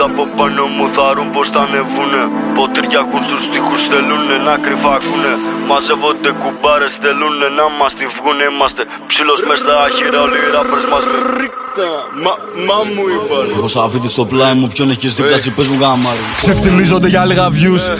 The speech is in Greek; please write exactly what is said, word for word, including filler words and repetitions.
από πάνω μου θαρούν πως θα ανεβούνε. Ποτήρια έχουν στους στίχους, θέλουνε να κρυφά ακούνε. Μαζεύονται κουμπάρες, θέλουνε να μας τη βγουνε. Είμαστε ψήλος μες στα άχυρα, όλοι οι ράπερς μας με ρίχτα. Μα, μα μου είπαν. Έχω σαφίδι στο πλάι μου, ποιον έχεις δίπλα, πες μου γάμαρι. Ξεφτιλίζονται για λίγα views.